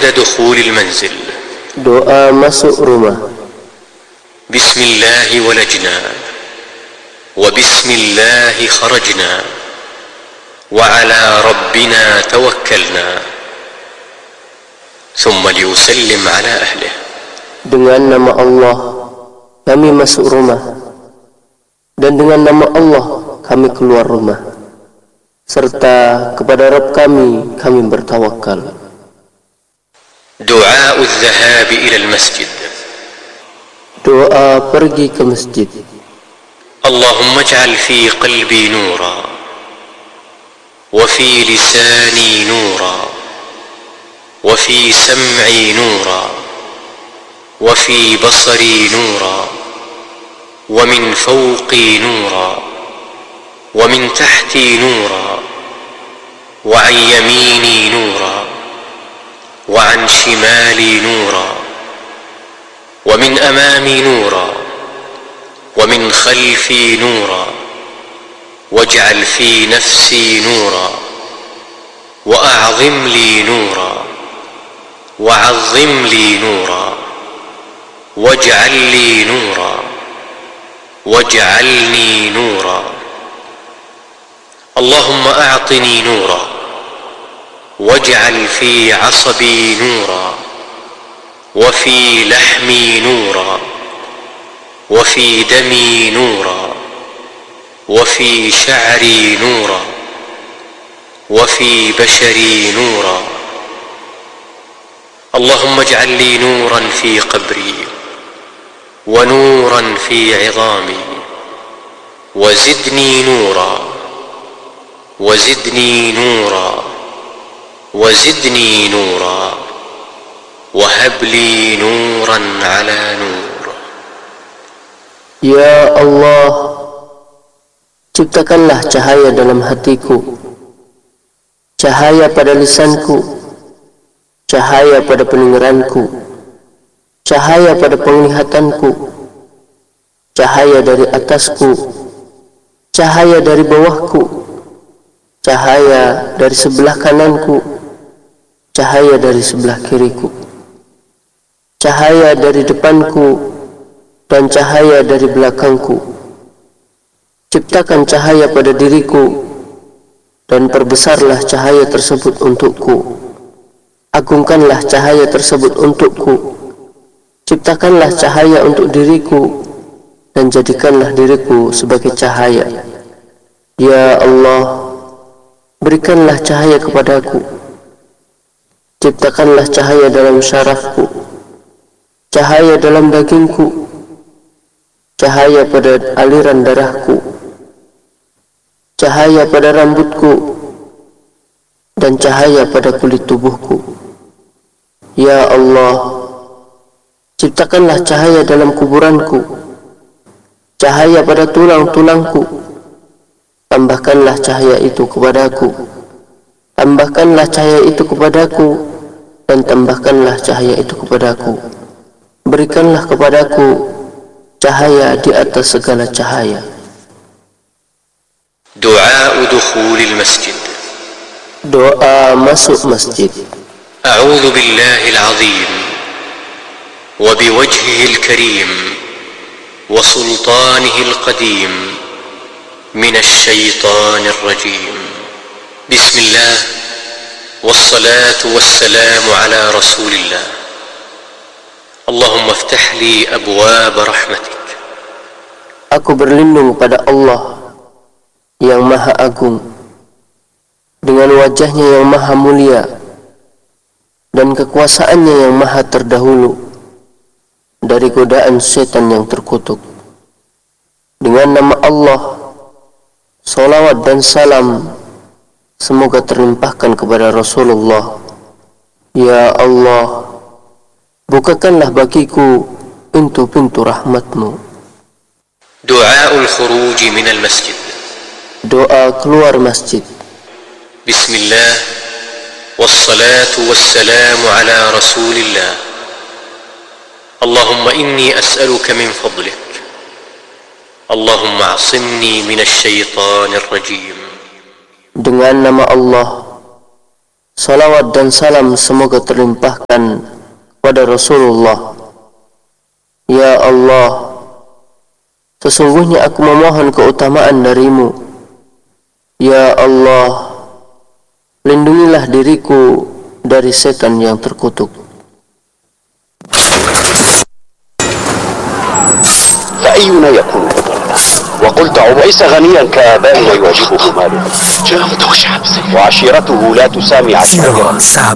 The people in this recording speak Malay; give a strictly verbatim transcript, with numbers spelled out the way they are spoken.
دخول المنزل. Doa masuk rumah. بسم الله ولجنا وبسم الله خرجنا وعلى ربنا توكلنا ثم ليسلم على أهله. Dengan nama Allah kami masuk rumah, dan dengan nama Allah kami keluar rumah, serta kepada Rabb kami kami bertawakal. دعاء الذهاب إلى المسجد. Doa pergi ke masjid. اللهم اجعل في قلبي نورا وفي لساني نورا وفي سمعي نورا وفي بصري نورا ومن فوقي نورا ومن تحتي نورا وعن يميني نورا وعن شمالي نورا ومن أمامي نورا ومن خلفي نورا واجعل في نفسي نورا وأعظم لي نورا وعظم لي نورا واجعل لي نورا واجعلني نورا. اللهم أعطني نورا واجعل في عصبي نورا وفي لحمي نورا وفي دمي نورا وفي شعري نورا وفي بشري نورا. اللهم اجعل لي نورا في قبري ونورا في عظامي وزدني نورا وزدني نورا وزدني نورا وهب لي نورا على نور. Ya Allah, ciptakanlah cahaya dalam hatiku, cahaya pada lisanku, cahaya pada pendengaranku, cahaya pada penglihatanku, cahaya dari atasku, cahaya dari bawahku, cahaya dari sebelah kananku, cahaya dari sebelah kiriku, cahaya dari depanku, dan cahaya dari belakangku. Ciptakan cahaya pada diriku, dan perbesarlah cahaya tersebut untukku. Agungkanlah cahaya tersebut untukku. Ciptakanlah cahaya untuk diriku, dan jadikanlah diriku sebagai cahaya. Ya Allah, berikanlah cahaya kepadaku. Ciptakanlah cahaya dalam syarafku, cahaya dalam dagingku, cahaya pada aliran darahku, cahaya pada rambutku, dan cahaya pada kulit tubuhku. Ya Allah, ciptakanlah cahaya dalam kuburanku, cahaya pada tulang-tulangku. Tambahkanlah cahaya itu kepadaku, tambahkanlah cahaya itu kepadaku, dan tambahkanlah cahaya itu kepadaku. Berikanlah kepadaku cahaya di atas segala cahaya. دعاء دخول المسجد. Doa masuk masjid. أعوذ بالله العظيم وبوجهه الكريم وسلطانه القديم من الشيطان الرجيم. بسم الله والصلاة والسلام على رسول الله. اللهم افتح لي أبواب رحمتك. Aku berlindung pada Allah yang Maha Agung, dengan wajahnya yang Maha Mulia dan kekuasaannya yang Maha Terdahulu, dari godaan setan yang terkutuk. Dengan nama Allah, salawat dan salam semoga terlimpahkan kepada Rasulullah. Ya Allah, bukakanlah bagiku pintu-pintu rahmatmu. دعاء الخروج من المسجد. Doa keluar masjid. بسم الله والصلاة والسلام على رسول الله. اللهم إني أسألك من فضلك. اللهم اعصمني من الشيطان الرجيم. Dengan nama Allah, Salawat dan salam semoga terlimpahkan kepada Rasulullah. Ya Allah, sesungguhnya aku memohon keutamaan darimu. Ya Allah, lindungilah diriku dari setan yang terkutuk. فأينا يكون وقلت عويس غنيا كآبائنا يعجبه ماله وعشيرته لا تسامي عشيرته